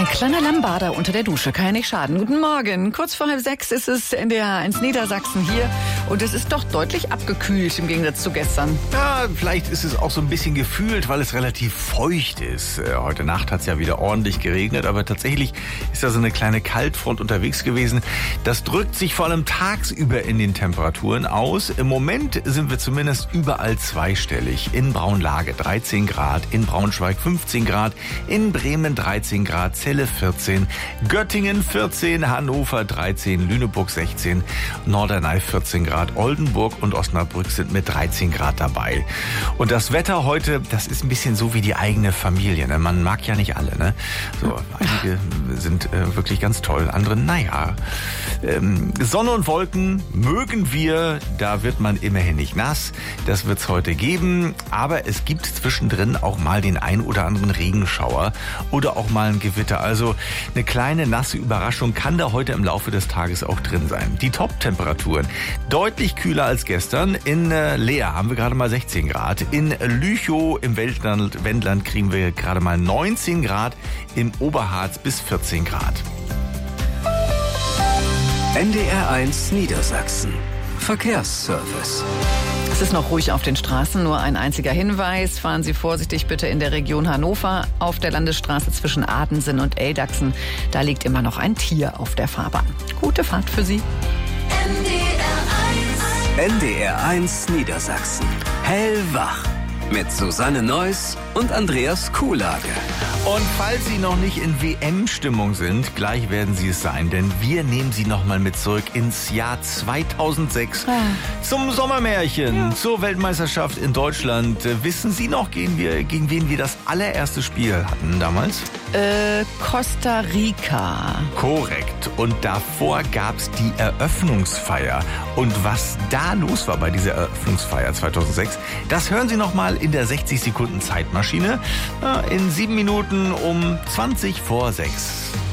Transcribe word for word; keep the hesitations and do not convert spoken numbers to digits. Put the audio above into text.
Ein kleiner Lambader unter der Dusche kann ja nicht schaden. Guten Morgen. Kurz vor halb sechs ist es in der eins Niedersachsen hier. Und es ist doch deutlich abgekühlt im Gegensatz zu gestern. Ja, vielleicht ist es auch so ein bisschen gefühlt, weil es relativ feucht ist. Heute Nacht hat es ja wieder ordentlich geregnet, aber tatsächlich ist da so eine kleine Kaltfront unterwegs gewesen. Das drückt sich vor allem tagsüber in den Temperaturen aus. Im Moment sind wir zumindest überall zweistellig. In Braunlage dreizehn Grad, in Braunschweig fünfzehn Grad, in Bremen dreizehn Grad, Celle vierzehn, Göttingen vierzehn, Hannover dreizehn, Lüneburg sechzehn, Norderney vierzehn Grad, Oldenburg und Osnabrück sind mit dreizehn Grad dabei. Und das Wetter heute, das ist ein bisschen so wie die eigene Familie. Ne? Man mag ja nicht alle. Ne? So, einige sind äh, wirklich ganz toll, andere, naja. Ähm, Sonne und Wolken mögen wir, da wird man immerhin nicht nass. Das wird's heute geben, aber es gibt zwischendrin auch mal den ein oder anderen Regenschauer oder auch mal ein Gewitter. Also eine kleine nasse Überraschung kann da heute im Laufe des Tages auch drin sein. Die Top-Temperaturen deutlich kühler als gestern. In äh, Leer haben wir gerade mal sechzehn Grad. In Lüchow im Wendland, Wendland kriegen wir gerade mal neunzehn Grad. Im Oberharz bis vierzehn Grad. N D R eins Niedersachsen. Verkehrsservice. Es ist noch ruhig auf den Straßen, nur ein einziger Hinweis. Fahren Sie vorsichtig bitte in der Region Hannover auf der Landesstraße zwischen Adensen und Eldachsen. Da liegt immer noch ein Tier auf der Fahrbahn. Gute Fahrt für Sie. N D R eins. N D R eins Niedersachsen. Hellwach. Mit Susanne Neuss und Andreas Kuhlage. Und falls Sie noch nicht in W M-Stimmung sind, gleich werden Sie es sein, denn wir nehmen Sie nochmal mit zurück ins Jahr zweitausendsechs ah. zum Sommermärchen, ja. zur Weltmeisterschaft in Deutschland. Wissen Sie noch, gegen, wir, gegen wen wir das allererste Spiel hatten damals? Äh, Costa Rica. Korrekt. Und davor gab's die Eröffnungsfeier. Und was da los war bei dieser Eröffnungsfeier zweitausendsechs, das hören Sie nochmal in der sechzig Sekunden Zeitmaschine in sieben Minuten um zwanzig vor sechs.